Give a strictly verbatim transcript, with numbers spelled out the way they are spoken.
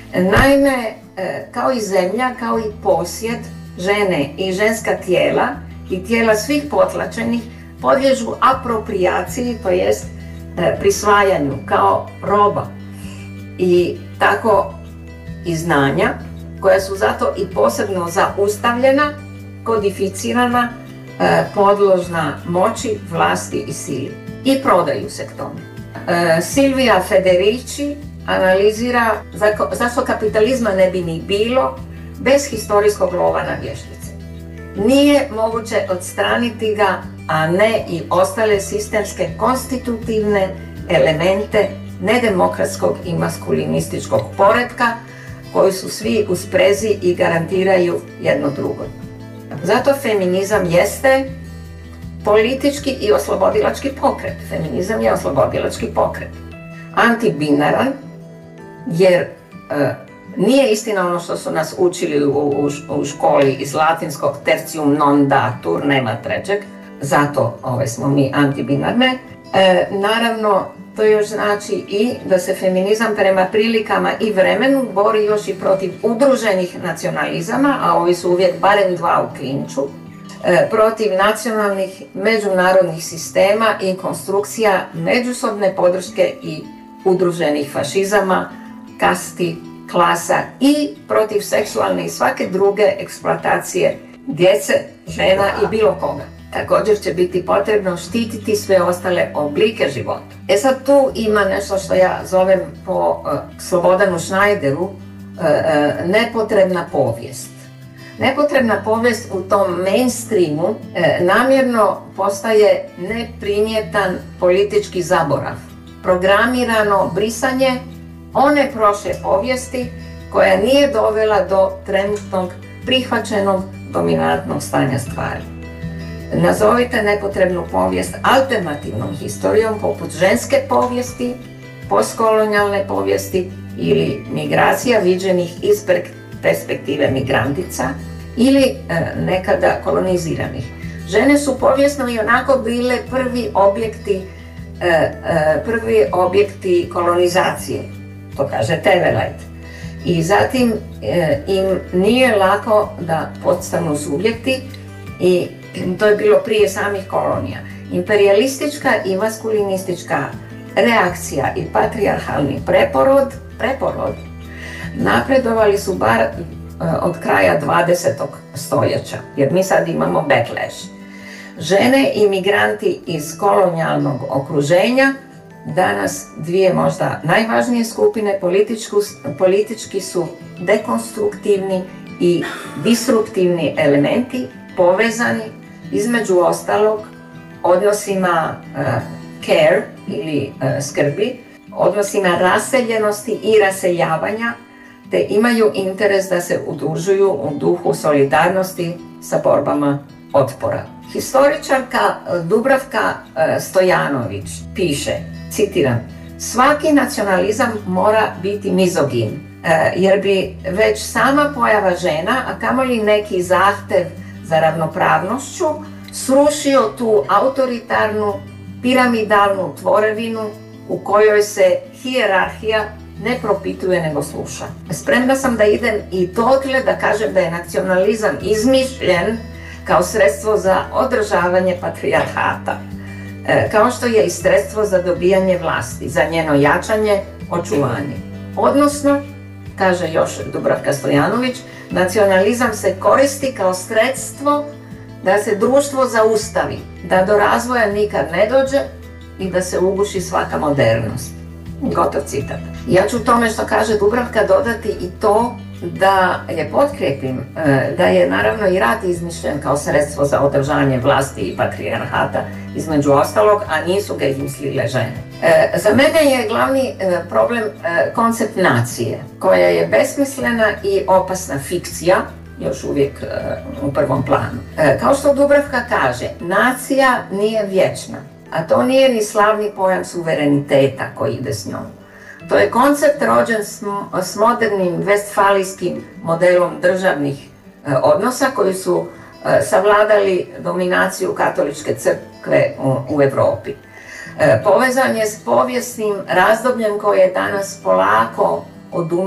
Naime, kao i zemlja, kao i posjed, žene i ženska tijela i tijela svih potlačenih podliježu aproprijaciji, to jest prisvajanju kao roba. I tako i znanja, koja su zato i posebno zaustavljena, kodificirana, podložna moći, vlasti i sili. I prodaju se k tome. Silvia Federici analizira zašto kapitalizma ne bi ni bilo bez historijskog lova na vještice. Nije moguće odstraniti ga, a ne i ostale sistemske konstitutivne elemente nedemokratskog i maskulinističkog poretka koji su svi u sprezi i garantiraju jedno drugo. Zato feminizam jeste politički i oslobodilački pokret. Feminizam je oslobodilački pokret. Antibinaran, jer e, nije istina ono što su nas učili u, u, u školi iz latinskog tertium non datur, nema trećeg, zato ove, smo mi antibinarne. E, naravno, to još znači i da se feminizam prema prilikama i vremenu bori još i protiv udruženih nacionalizama, a ovi su uvijek barem dva u klinču, e, protiv nacionalnih međunarodnih sistema i konstrukcija međusobne podrške i udruženih fašizama, kasti, klasa i protiv seksualne i svake druge eksploatacije djece, žena i bilo koga. Također će biti potrebno štititi sve ostale oblike života. E sad tu ima nešto što ja zovem po uh, Slobodanu Schneideru uh, uh, nepotrebna povijest. Nepotrebna povijest u tom mainstreamu uh, namjerno postaje neprimjetan politički zaborav. Programirano brisanje one prošle povijesti koja nije dovela do trenutnog prihvaćenog dominantnog stanja stvari. Nazovite nepotrebnu povijest alternativnom historijom poput ženske povijesti, postkolonijalne povijesti ili migracija viđenih iz perspektive migrantica ili e, nekada koloniziranih. Žene su povijesno i onako bile prvi objekti, e, e, prvi objekti kolonizacije, to kaže Tevelajt. I zatim e, im nije lako da postanu subjekti i to je bilo prije samih kolonija. Imperialistička i maskulinistička reakcija i patrijarhalni preporod, preporod napredovali su bar uh, od kraja dvadesetog stoljeća, jer mi sad imamo backlash. Žene i migranti iz kolonijalnog okruženja, danas dvije možda najvažnije skupine, politički su dekonstruktivni i disruptivni elementi povezani između ostalog odnosima uh, care ili uh, skrbi, odnosima raseljenosti i raseljavanja, te imaju interes da se udružuju u duhu solidarnosti sa borbama otpora. Historičarka Dubravka uh, Stojanović piše, citiram, svaki nacionalizam mora biti mizogin, uh, jer bi već sama pojava žena, a kamoli neki zahtev za ravnopravnošću, srušio tu autoritarnu, piramidalnu tvorevinu u kojoj se hijerarhija ne propituje nego sluša. Spremna sam da idem i dotle da kažem da je nacionalizam izmišljen kao sredstvo za održavanje patrijarhata, e, kao što je i sredstvo za dobijanje vlasti, za njeno jačanje, očuvanje. Odnosno, kaže još Dubravka Stojanović, nacionalizam se koristi kao sredstvo da se društvo zaustavi, da do razvoja nikad ne dođe i da se uguši svaka modernost. Gotov citat. Ja ću tome što kaže Dubravka dodati i to da je potkrijepim, da je naravno i rat izmišljen kao sredstvo za održanje vlasti i patrijarhata između ostalog, a nisu ga izmislile žene. E, za mene je glavni e, problem e, koncept nacije, koja je besmislena i opasna fikcija, još uvijek e, u prvom planu. E, kao što Dubravka kaže, nacija nije vječna, a to nije ni slavni pojam suvereniteta koji ide s njom. To je koncept rođen s, s modernim vestfalijskim modelom državnih e, odnosa koji su e, savladali dominaciju katoličke crkve u, u Europi. E, povezan je s povijesnim razdobljem koje je danas polako odumire